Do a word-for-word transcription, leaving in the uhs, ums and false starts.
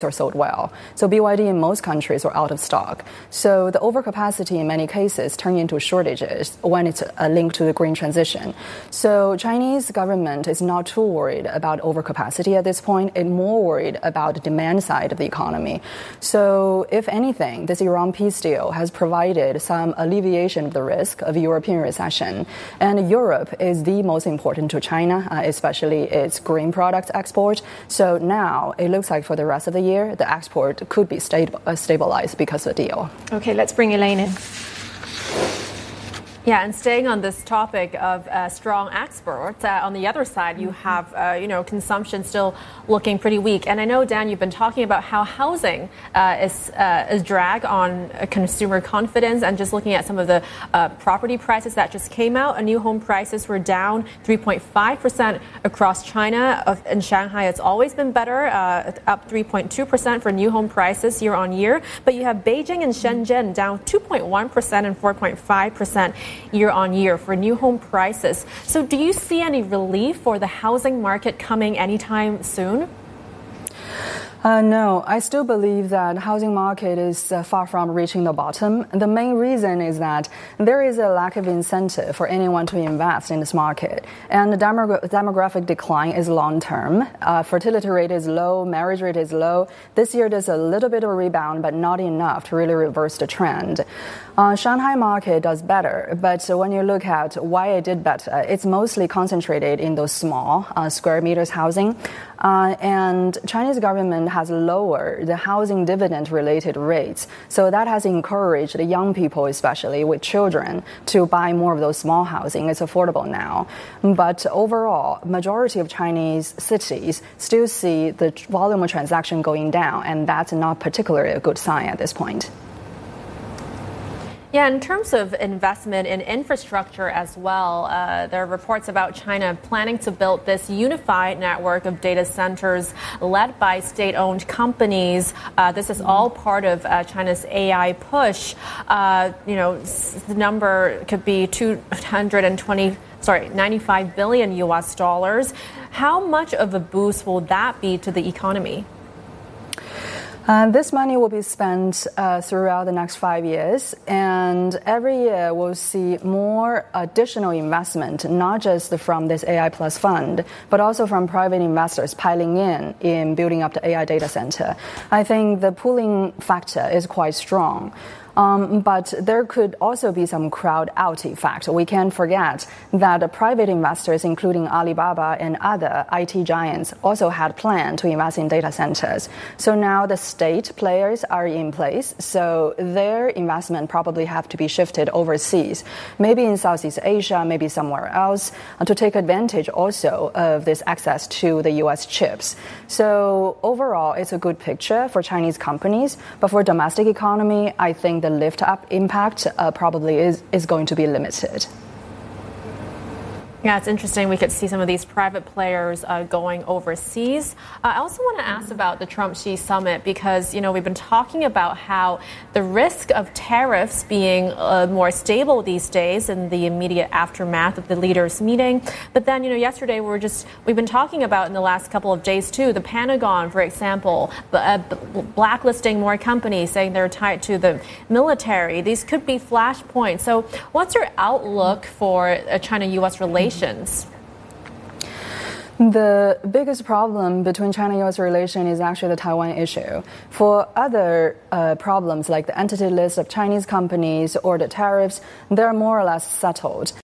are sold well. So B Y D in most countries are out of stock. So the overcapacity in many cases turn into shortages when it's a link to the green transition. So Chinese government is not too worried about overcapacity at this point. It's more worried about the demand side of the economy. So if anything, this Iran peace deal has provided some alleviation of the risk of European recession. And Europe is the most important to China, uh, especially its green products export. So now it looks like for the rest of the year, the export could be stab- uh, stabilized because of the deal. Okay, let's bring Elaine in. Yeah, and staying on this topic of uh, strong exports, uh, on the other side, you have, uh, you know, consumption still looking pretty weak. And I know, Dan, you've been talking about how housing uh, is uh, is drag on uh, consumer confidence, and just looking at some of the uh, property prices that just came out. And new home prices were down three point five percent across China. Uh, in Shanghai, it's always been better, uh, up three point two percent for new home prices year on year. But you have Beijing and Shenzhen down two point one percent and four point five percent. Year on year for new home prices. So do you see any relief for the housing market coming anytime soon? Uh, no, I still believe that housing market is uh, far from reaching the bottom. The main reason is that there is a lack of incentive for anyone to invest in this market. And the demogra- demographic decline is long-term. Uh, fertility rate is low, marriage rate is low. This year there's a little bit of a rebound, but not enough to really reverse the trend. Uh, Shanghai market does better, but when you look at why it did better, it's mostly concentrated in those small uh, square meters housing. Uh, and Chinese government has lowered the housing dividend-related rates. So that has encouraged the young people, especially with children, to buy more of those small housing. It's affordable now. But overall, majority of Chinese cities still see the volume of transaction going down, and that's not particularly a good sign at this point. Yeah, in terms of investment in infrastructure as well, uh, there are reports about China planning to build this unified network of data centers led by state-owned companies. Uh, this is all part of uh, China's A I push. Uh, you know, the number could be two hundred twenty, sorry, ninety-five billion U S dollars. How much of a boost will that be to the economy? Uh, this money will be spent uh, throughout the next five years, and every year we'll see more additional investment, not just from this A I Plus fund, but also from private investors piling in in building up the A I data center. I think the pooling factor is quite strong. Um, but there could also be some crowd out effect. We can't forget that private investors, including Alibaba and other I T giants, also had planned to invest in data centers. So now the state players are in place, so their investment probably have to be shifted overseas, maybe in Southeast Asia, maybe somewhere else, uh, to take advantage also of this access to the U S chips. So overall, it's a good picture for Chinese companies, but for domestic economy, I think the lift-up impact uh, probably is, is going to be limited. Yeah, it's interesting. We could see some of these private players uh, going overseas. Uh, I also want to ask about the Trump-Xi summit because, you know, we've been talking about how the risk of tariffs being uh, more stable these days in the immediate aftermath of the leaders' meeting. But then, you know, yesterday we were just, we've been talking about in the last couple of days too, the Pentagon, for example, uh, blacklisting more companies saying they're tied to the military. These could be flashpoints. So what's your outlook for uh, China-U S relations? The biggest problem between China-U S relation is actually the Taiwan issue. For other uh, problems like the entity list of Chinese companies or the tariffs, they're more or less settled.